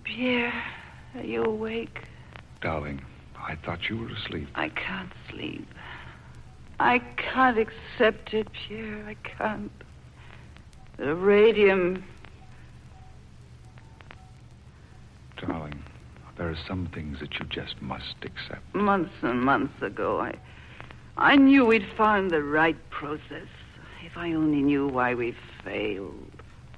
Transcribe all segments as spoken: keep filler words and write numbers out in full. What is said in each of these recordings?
Pierre, are you awake? Darling, I thought you were asleep. I can't sleep. I can't accept it, Pierre. I can't. The radium... Darling, there are some things that you just must accept. Months and months ago, I... I knew we'd found the right process. If I only knew why we failed.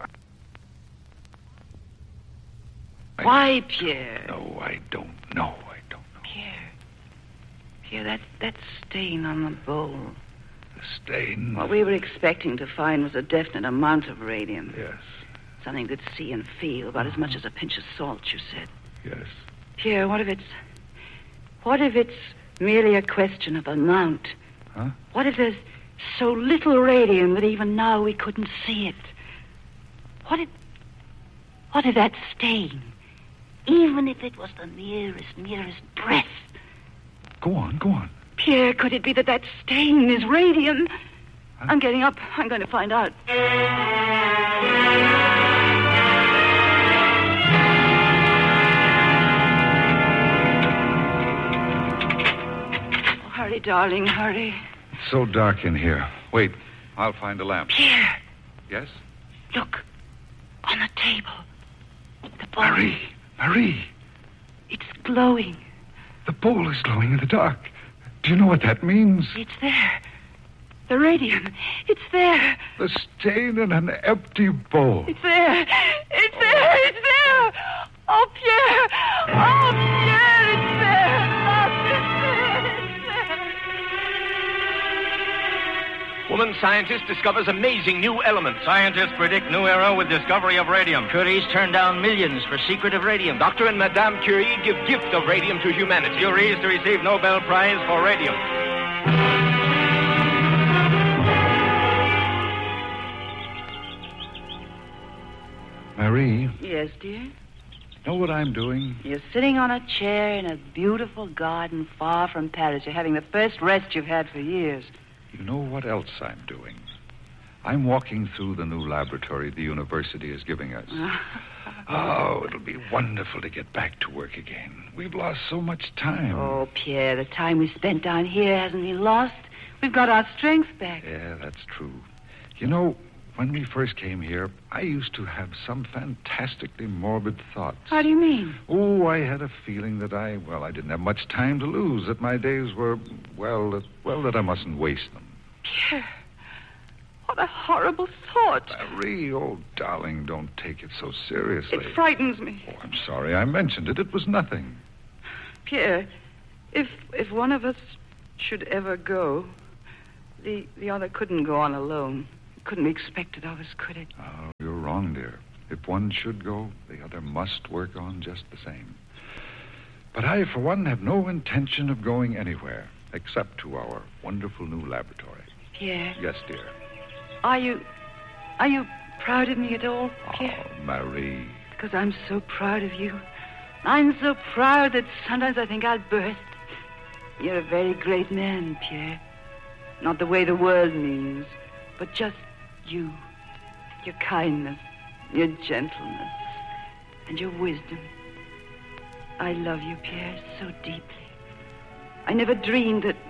I... Why, Pierre? No, I don't know. I don't know. Pierre. Pierre, that, that stain on the bowl. The stain? What we were expecting to find was a definite amount of radium. Yes. Something to see and feel, about as much as a pinch of salt, you said. Yes. Pierre, what if it's... What if it's merely a question of amount? Huh? What if there's so little radium that even now we couldn't see it? What if... What if that stain, even if it was the merest, merest breath... Go on, go on. Pierre, could it be that that stain is radium? Huh? I'm getting up. I'm going to find out. Oh, hurry, darling, hurry. It's so dark in here. Wait, I'll find a lamp. Pierre. Yes? Look, on the table. The bowl. Marie, Marie. It's glowing. The bowl is glowing in the dark. Do you know what that means? It's there. The radium. It's there. The stain in an empty bowl. It's there. It's there. It's there. Oh, Pierre. Oh, Pierre, it's there. Oh, it's there. It's there. Woman scientist discovers amazing new element. Scientists predict new era with discovery of radium. Curie's turned down millions for secret of radium. Doctor and Madame Curie give gift of radium to humanity. Curie is to receive Nobel Prize for radium. Marie. Yes, dear? Know what I'm doing? You're sitting on a chair in a beautiful garden far from Paris. You're having the first rest you've had for years. You know what else I'm doing? I'm walking through the new laboratory the university is giving us. Oh, it'll be wonderful to get back to work again. We've lost so much time. Oh, Pierre, the time we spent down here hasn't been lost. We've got our strength back. Yeah, that's true. You know, when we first came here, I used to have some fantastically morbid thoughts. How do you mean? Oh, I had a feeling that I, well, I didn't have much time to lose, that my days were, well, that, well, that I mustn't waste them. Pierre, what a horrible thought. Marie, oh, darling, don't take it so seriously. It frightens me. Oh, I'm sorry I mentioned it. It was nothing. Pierre, if if one of us should ever go, the the other couldn't go on alone. It couldn't be expected of us, could it? Oh, you're wrong, dear. If one should go, the other must work on just the same. But I, for one, have no intention of going anywhere except to our wonderful new laboratory. Pierre. Yes, dear. Are you... Are you proud of me at all, Pierre? Oh, Marie. Because I'm so proud of you. I'm so proud that sometimes I think I'll burst. You're a very great man, Pierre. Not the way the world means, but just you. Your kindness, your gentleness, and your wisdom. I love you, Pierre, so deeply. I never dreamed that...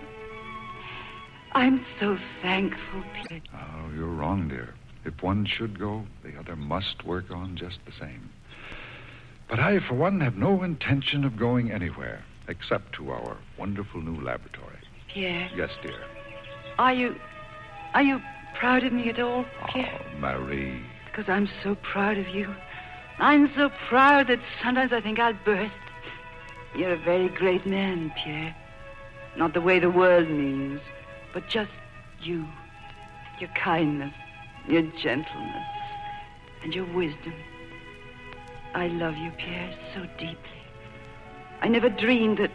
I'm so thankful, Pierre. Oh, you're wrong, dear. If one should go, the other must work on just the same. But I, for one, have no intention of going anywhere except to our wonderful new laboratory. Pierre. Yes, dear. Are you... Are you proud of me at all, Pierre? Oh, Marie. Because I'm so proud of you. I'm so proud that sometimes I think I'll burst. You're a very great man, Pierre. Not the way the world means, but just you. Your kindness, your gentleness, and your wisdom. I love you, Pierre, so deeply. I never dreamed that...